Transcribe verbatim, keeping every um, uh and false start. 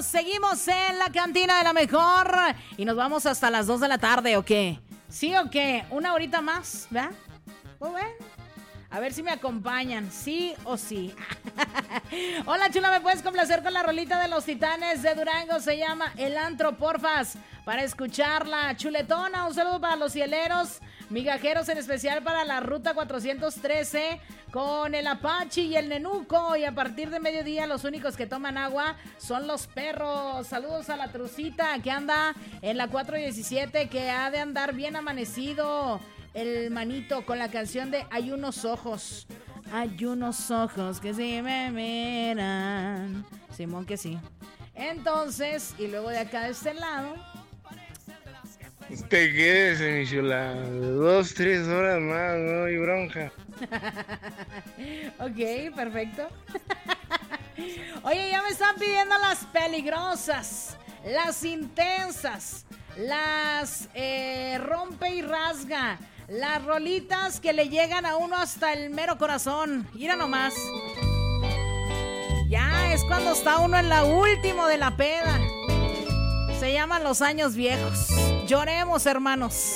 seguimos en la cantina de la mejor y nos vamos hasta las dos de la tarde, ¿o qué? ¿Sí o qué? Una horita más, ¿verdad? Muy bueno. A ver si me acompañan, sí o sí. Hola, chula, ¿me puedes complacer con la rolita de los Titanes de Durango? Se llama El Antro, porfas, para escucharla. Chuletona, un saludo para los hieleros, migajeros, en especial para la ruta cuatrocientos trece con el Apache y el Nenuco. Y a partir de mediodía los únicos que toman agua son los perros. Saludos a la Trucita que anda en la cuatro diecisiete, que ha de andar bien amanecido el manito con la canción de Hay unos ojos. Hay unos ojos que sí me miran. Simón que sí. Entonces, y luego de acá de este lado, te quedes, mi chula. Dos, tres horas más, no hay bronca. Ok, perfecto. Oye, ya me están pidiendo las peligrosas, las intensas, las eh, rompe y rasga, las rolitas que le llegan a uno hasta el mero corazón. Mira nomás. Ya es cuando está uno en la última de la peda. Se llaman los años viejos. Lloremos, hermanos.